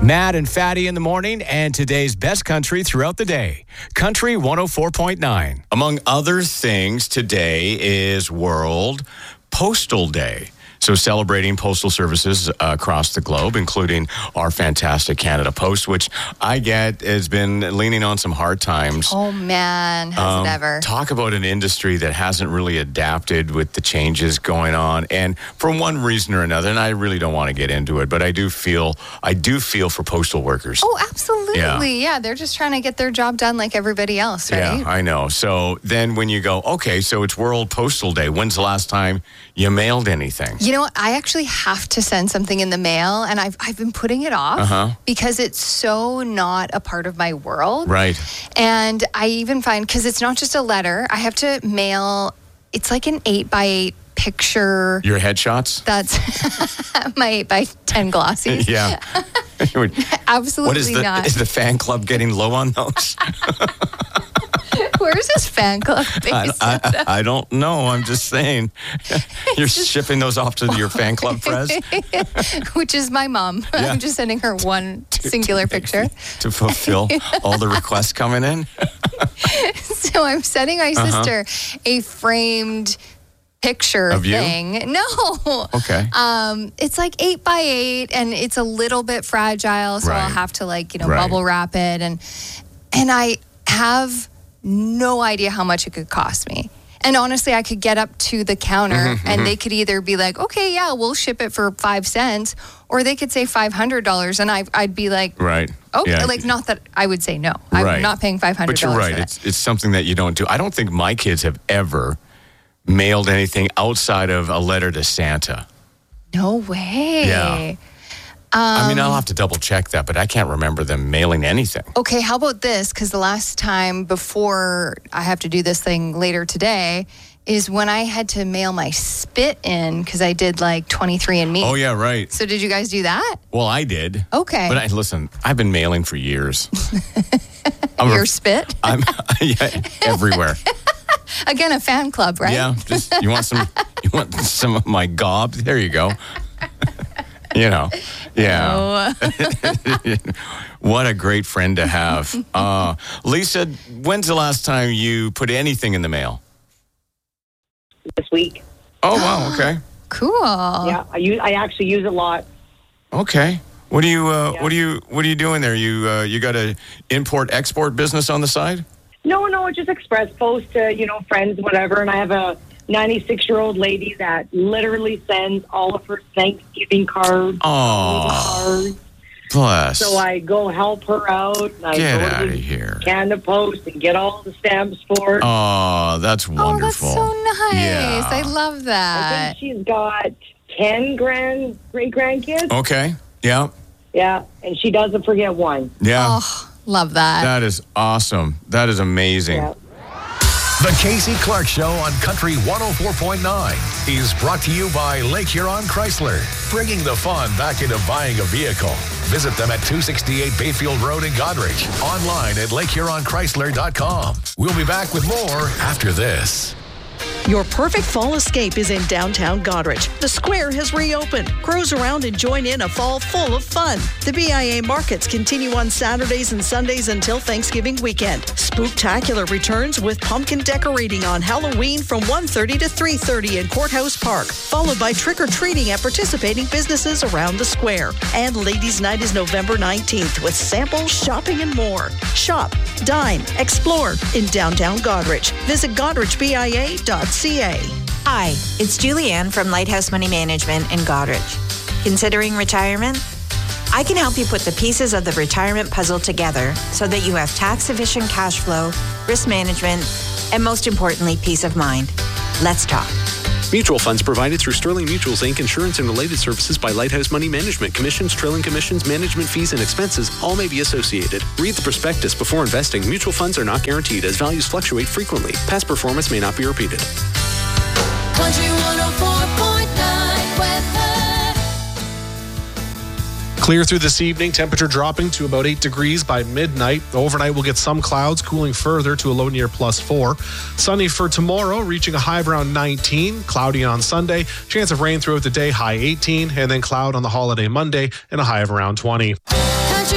Matt and Fatty in the morning, and today's best country throughout the day. Country 104.9. Among other things, today is World Postal Day. So celebrating postal services across the globe, including our fantastic Canada Post, which I get has been leaning on some hard times. Oh, man, has it ever. Talk about an industry that hasn't really adapted with the changes going on. And for one reason or another, and I really don't want to get into it, but I do feel for postal workers. Oh, absolutely. Yeah, they're just trying to get their job done like everybody else, right? Yeah, I know. So then when you go, okay, so it's World Postal Day. When's the last time you mailed anything? You know what? I actually have to send something in the mail, and I've been putting it off because it's so not a part of my world. Right. And I even find, because it's not just a letter, I have to mail, it's like an 8x8 picture. Your headshots? That's my 8x10 glossies. Yeah. Absolutely not. Is the fan club getting low on those? Where's this fan club based? I don't know. I'm just saying. You're shipping those off to your fan club press? Which is my mom. Yeah. I'm just sending her one singular picture. To fulfill all the requests coming in? So I'm sending my sister a framed picture of thing. You? No. Okay. It's like 8x8 and it's a little bit fragile, so I'll have to bubble wrap it and I have no idea how much it could cost me. And honestly, I could get up to the counter and they could either be like, okay, yeah, we'll ship it for 5 cents, or they could say $500 and I'd be like, right. Okay, Yeah. not that I would say no. I'm not paying $500. But you're right. It's something that you don't do. I don't think my kids have ever mailed anything outside of a letter to Santa. No way. Yeah. I mean, I'll have to double check that, but I can't remember them mailing anything. Okay, how about this? Because the last time before I have to do this thing later today is when I had to mail my spit in because I did 23andMe. Oh, yeah, right. So did you guys do that? Well, I did. Okay. But listen, I've been mailing for years. Your spit? I'm everywhere. Again, a fan club, right? Yeah, just you want some of my gob? There you go. Yeah. Oh. What a great friend to have. Lisa, when's the last time you put anything in the mail? This week. Oh, wow. Okay. Cool. Yeah, I actually use it a lot. Okay. What are you doing there? You got a import-export business on the side? No, just express post to, friends, whatever. And I have a 96-year-old lady that literally sends all of her Thanksgiving cards. Oh, bless. So I go help her out. And I Get go out to of here. Canada Post and get all the stamps for it. Oh, that's wonderful. Oh, that's so nice. Yeah. I love I that. think she's got 10 great-grandkids. Okay. Yeah. Yeah, and she doesn't forget one. Yeah. Oh, love that. That is awesome. That is amazing. Yeah. The Casey Clark Show on Country 104.9 is brought to you by Lake Huron Chrysler, bringing the fun back into buying a vehicle. Visit them at 268 Bayfield Road in Goderich. Online at lakehuronchrysler.com. We'll be back with more after this. Your perfect fall escape is in downtown Goderich. The square has reopened. Cruise around and join in a fall full of fun. The BIA markets continue on Saturdays and Sundays until Thanksgiving weekend. Spooktacular returns with pumpkin decorating on Halloween from 1:30 to 3:30 in Courthouse Park, followed by trick-or-treating at participating businesses around the square. And Ladies' Night is November 19th with samples, shopping, and more. Shop, dine, explore in downtown Goderich. Visit goderichbia.ca. Hi, it's Julianne from Lighthouse Money Management in Goderich. Considering retirement? I can help you put the pieces of the retirement puzzle together so that you have tax-efficient cash flow, risk management, and most importantly, peace of mind. Let's talk. Mutual funds provided through Sterling Mutuals Inc. Insurance and related services by Lighthouse Money Management. Commissions, trailing commissions, management fees, and expenses all may be associated. Read the prospectus before investing. Mutual funds are not guaranteed as values fluctuate frequently. Past performance may not be repeated. Country 104.9 weather. Clear through this evening, temperature dropping to about 8 degrees by midnight. Overnight, we'll get some clouds, cooling further to a low near +4. Sunny for tomorrow, reaching a high of around 19. Cloudy on Sunday. Chance of rain throughout the day, high 18. And then cloud on the holiday Monday and a high of around 20.